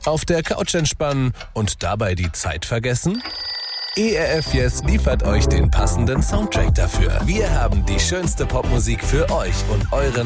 Auf der Couch entspannen und dabei die Zeit vergessen? ERF Yes liefert euch den passenden Soundtrack dafür. Wir haben die schönste Popmusik für euch und euren